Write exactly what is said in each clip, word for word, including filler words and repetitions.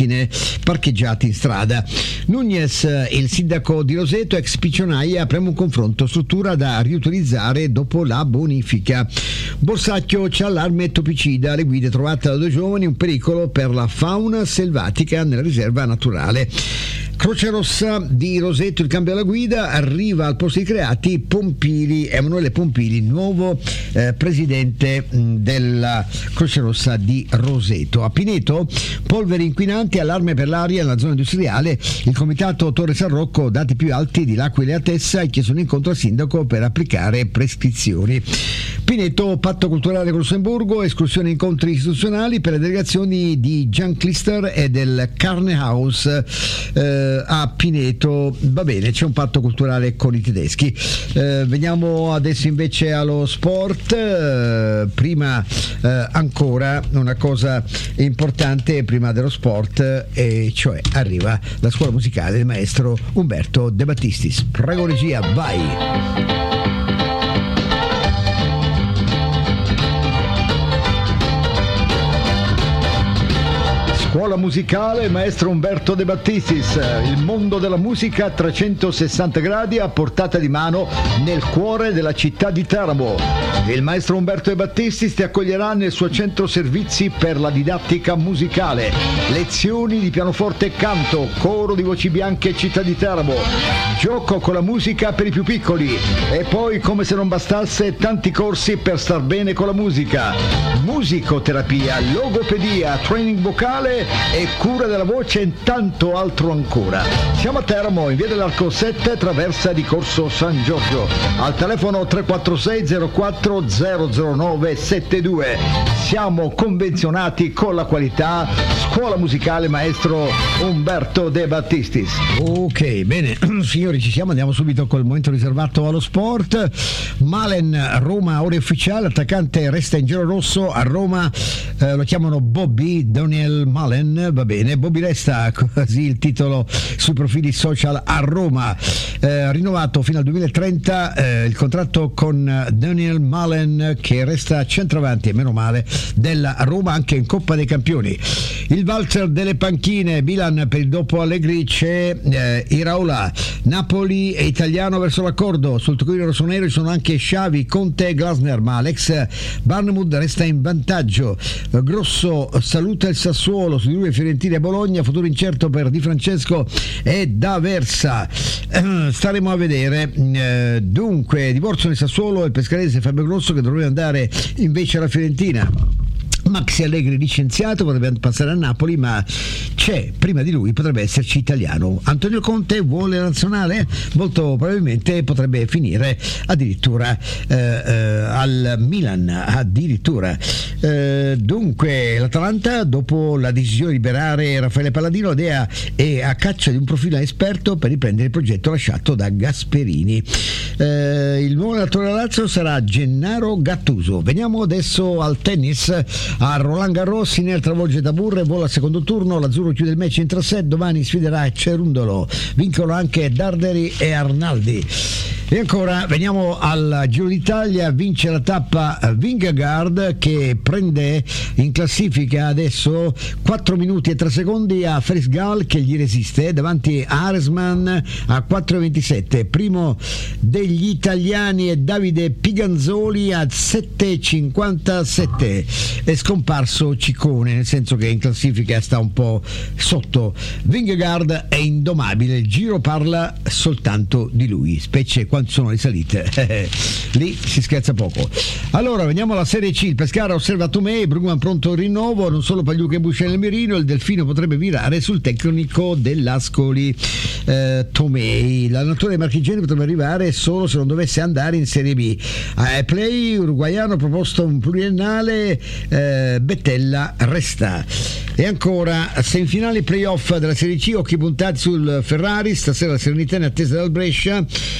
macchine parcheggiate in strada. Nunez, il sindaco di Roseto, ex Piccionaia, preme un confronto, struttura da riutilizzare dopo la bonifica. Borsacchio, c'è allarme topicida, le guide trovate da due giovani, un pericolo per la fauna selvatica nella riserva naturale. Croce Rossa di Roseto, il cambio alla guida, arriva al posto di Creati Pompili, Emanuele Pompili, nuovo eh, presidente mh, della Croce Rossa di Roseto. A Pineto, polveri inquinanti, allarme per l'aria nella zona industriale, il comitato Torre San Rocco, dati più alti di L'Aquila e Atessa, ha chiesto un incontro al sindaco per applicare prescrizioni. Pineto, patto culturale con Lussemburgo, esclusione incontri istituzionali per le delegazioni di Jan Klister e del Carne House eh, a Pineto. Va bene, c'è un patto culturale con i tedeschi. Eh, veniamo adesso invece allo sport. Eh, prima eh, ancora una cosa importante prima dello sport, e cioè arriva la scuola musicale del maestro Umberto De Battistis. Prego regia, vai. Scuola musicale maestro Umberto De Battistis, il mondo della musica a trecentosessanta gradi a portata di mano nel cuore della città di Teramo. Il maestro Umberto De Battistis ti accoglierà nel suo centro servizi per la didattica musicale, lezioni di pianoforte e canto, coro di voci bianche città di Teramo, gioco con la musica per i più piccoli e poi, come se non bastasse, tanti corsi per star bene con la musica, musicoterapia, logopedia, training vocale e cura della voce e tanto altro ancora. Siamo a Teramo, in via dell'Arco sette, traversa di Corso San Giorgio, al telefono tre quattro sei zero quattro zero zero nove sette due. Siamo convenzionati con la qualità. Scuola musicale maestro Umberto De Battistis. Ok, bene signori, ci siamo, andiamo subito col momento riservato allo sport. Malen, Roma, ora ufficiale, attaccante resta in giro rosso a Roma, eh, lo chiamano Bobby, Daniel Malen, va bene, Bobby resta, così il titolo sui profili social a Roma, eh, rinnovato fino al duemilatrenta eh, il contratto con Daniel Malen, che resta centravanti, e meno male, della Roma anche in Coppa dei Campioni. Il valzer delle panchine, Milan per il dopo Allegri, c'è eh, Iraola, Napoli è italiano verso l'accordo, sul toccolino rossonero ci sono anche Xavi, Conte e Glasner, ma Alex Barnemud resta in vantaggio. Grosso saluta il Sassuolo, su di lui Fiorentina e Bologna, futuro incerto per Di Francesco e D'Aversa. Eh, staremo a vedere. Eh, dunque, divorzio nel Sassuolo, il pescarese Fabio Grosso che dovrebbe andare invece alla Fiorentina. Maxi Allegri licenziato, potrebbe passare a Napoli, ma c'è prima di lui, potrebbe esserci italiano. Antonio Conte vuole la nazionale? Molto probabilmente potrebbe finire addirittura eh, eh, al Milan, addirittura. Eh, dunque l'Atalanta, dopo la decisione di liberare Raffaele Palladino, la Dea è a caccia di un profilo esperto per riprendere il progetto lasciato da Gasperini. Eh, il nuovo allenatore della Lazio sarà Gennaro Gattuso. Veniamo adesso al tennis. A Roland Garros, Sinner travolge Tabur e vola al secondo turno, l'azzurro chiude il match in tre set, domani sfiderà Cerundolo, vincono anche Darderi e Arnaldi. E ancora veniamo al Giro d'Italia, vince la tappa Vingegaard, che prende in classifica adesso quattro minuti e tre secondi a Felix Gall, che gli resiste davanti a Aresman a quattro e ventisette. Primo degli italiani è Davide Piganzoli a sette e cinquantasette. È scomparso Ciccone, nel senso che in classifica sta un po' sotto. Vingegaard è indomabile, il Giro parla soltanto di lui, specie quando sono le salite, lì si scherza poco. Allora veniamo alla Serie C. Il Pescara osserva Tomei, Brugman pronto al rinnovo, non solo Pagliuca e Buscia nel mirino, il Delfino potrebbe virare sul tecnico dell'Ascoli. eh, Tomei, l'allenatore marchigiani potrebbe arrivare solo se non dovesse andare in Serie B. A Play uruguaiano proposto un pluriennale, eh, Bettella resta. E ancora semifinali playoff della Serie C, occhi puntati sul Ferrari, stasera la Serenità in attesa dal Brescia. eh,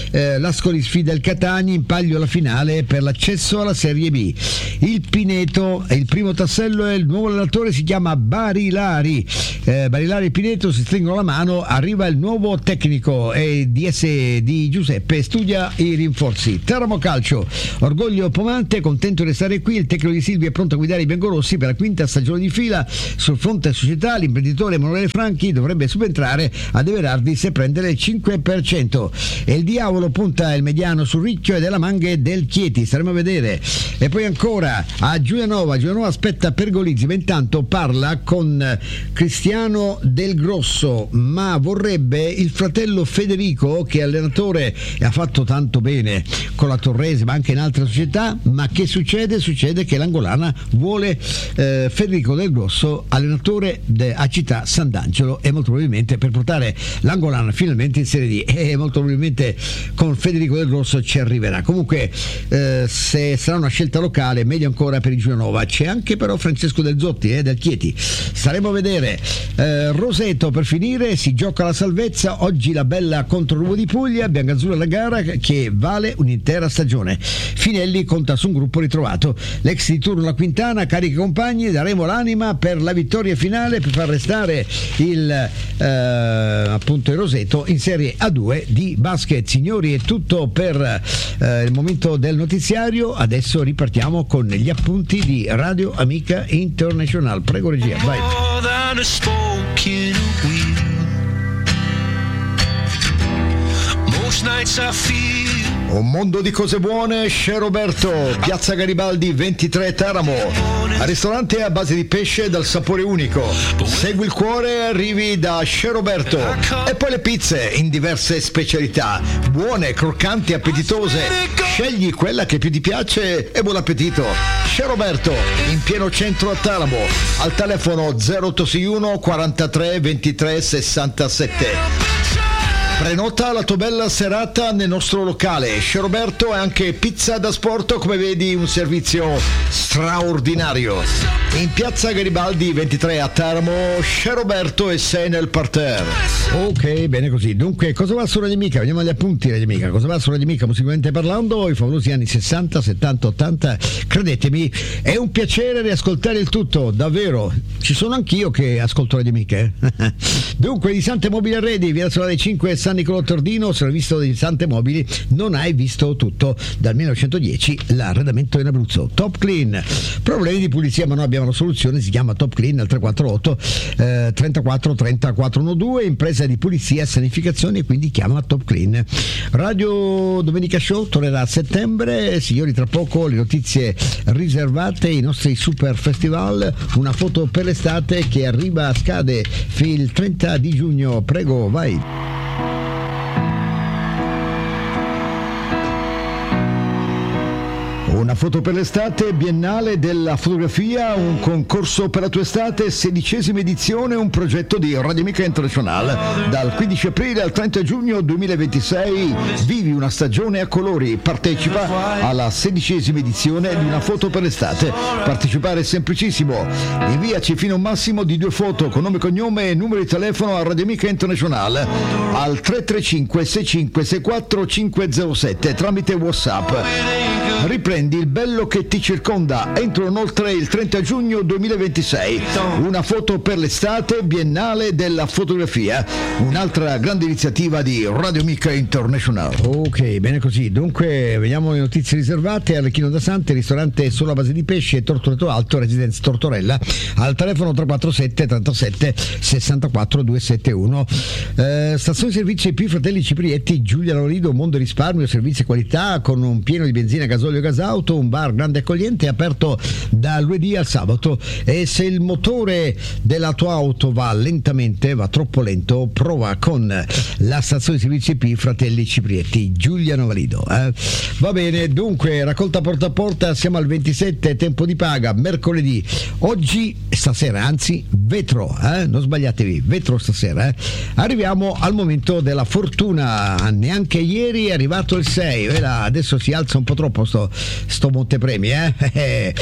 l'Ascoli sfida il Catania, in palio la finale per l'accesso alla Serie B. Il Pineto è il primo tassello e il nuovo allenatore si chiama Barilari. Eh, Barilari e Pineto si stringono la mano, arriva il nuovo tecnico e D S di Giuseppe studia i rinforzi. Teramo Calcio, orgoglio pomante, contento di restare qui, il tecnico di Silvia è pronto a guidare i biancorossi per la quinta stagione di fila. Sul fronte società l'imprenditore Emanuele Franchi dovrebbe subentrare a De Verardis e prendere il cinque per cento. E il diavolo punta il mediano sul Ricchio e della Manghe del Chieti, staremo a vedere. E poi ancora a Giulianova, Giulianova aspetta Pergolizzi, ma intanto parla con Cristiano Del Grosso, ma vorrebbe il fratello Federico, che è allenatore e ha fatto tanto bene con la Torrese ma anche in altre società. Ma che succede? Succede che l'Angolana vuole eh, Federico Del Grosso allenatore de, a Città Sant'Angelo, e molto probabilmente per portare l'Angolana finalmente in Serie D, e molto probabilmente con Federico Del Grosso ci arriverà. Comunque eh, se sarà una scelta locale, meglio ancora per il Giulianova. C'è anche però Francesco Del Zotti eh, del Chieti, staremo a vedere. eh, Roseto per finire, si gioca la salvezza oggi, la bella contro Ruvo di Puglia, biancazzurra la gara che vale un'intera stagione. Finelli conta su un gruppo ritrovato, l'ex di turno la Quintana carica compagni, daremo l'anima per la vittoria finale per far restare il eh, appunto il Roseto in Serie A due di basket. Signori, è tutto per eh, il momento del notiziario. Adesso ripartiamo con gli appunti di Radio Amica International. Prego regia, vai. Un mondo di cose buone, Chez Roberto, Piazza Garibaldi ventitré Teramo. Al ristorante a base di pesce dal sapore unico. Segui il cuore, arrivi da Chez Roberto. E poi le pizze in diverse specialità, buone, croccanti, appetitose. Scegli quella che più ti piace e buon appetito. Chez Roberto, in pieno centro a Teramo, al telefono zero otto sei uno quarantatré ventitré sessantasette. Prenota la tua bella serata nel nostro locale. Chez Roberto è anche pizza da sport, come vedi un servizio straordinario. In piazza Garibaldi ventitré a Teramo, Chez Roberto e sei nel parterre. Ok, bene così. Dunque, cosa va su Radio Amica? Vediamo gli appunti Radio Amica. Cosa va su Radio Amica musicalmente parlando? I favolosi anni sessanta, settanta, ottanta. Credetemi, è un piacere riascoltare il tutto, davvero. Ci sono anch'io che ascolto Radio Amica. Eh? Dunque, di Sante Mobili Arredi, via Solare cinque, San Nicolò Tordino, se hai visto di Sante Mobili non hai visto tutto. Dal millenovecentodieci l'arredamento in Abruzzo. Top Clean, problemi di pulizia ma noi abbiamo la soluzione, si chiama Top Clean al tre quattro otto eh, trentaquattro trenta quattrocentododici, impresa di pulizia e sanificazione, quindi chiama Top Clean. Radio Domenica Show tornerà a settembre, signori, tra poco le notizie riservate, i nostri super festival, una foto per l'estate che arriva, scade il trenta di giugno. Prego, vai. Una foto per l'estate, Biennale della fotografia, un concorso per la tua estate, sedicesima edizione, un progetto di Radio Amica International. Dal quindici aprile al trenta giugno duemilaventisei vivi una stagione a colori, partecipa alla sedicesima edizione di Una foto per l'estate. Partecipare è semplicissimo, inviaci fino a un massimo di due foto con nome, cognome e numero di telefono a Radio Amica International al tre tre cinque sei cinque sei quattro cinque zero sette tramite WhatsApp. Riprendi il bello che ti circonda entro inoltre il trenta giugno duemilaventisei. Una foto per l'estate, Biennale della fotografia, un'altra grande iniziativa di Radio Amica International. Ok, bene così. Dunque vediamo le notizie riservate. Arlecchino da Sante, ristorante solo a base di pesce, Tortoreto Alto, Residenza Tortorella, al telefono tre quattro sette trentasette sessantaquattro duecentosettantuno. eh, stazione di servizi più Fratelli Ciprietti, Giulia Lorido, Mondo Risparmio, servizi e qualità con un pieno di benzina, gasolio, gasauto, un bar grande e accogliente aperto da lunedì al sabato. E se il motore della tua auto va lentamente, va troppo lento, prova con la stazione di servizi P Fratelli Ciprietti, Giuliano Valido. Eh? Va bene, dunque raccolta porta a porta, siamo al ventisette, tempo di paga, mercoledì. Oggi, stasera, anzi, vetro, eh? non sbagliatevi, vetro stasera. Eh? Arriviamo al momento della fortuna, neanche ieri è arrivato il sei, adesso si alza un po' troppo sto, sto montepremi, eh?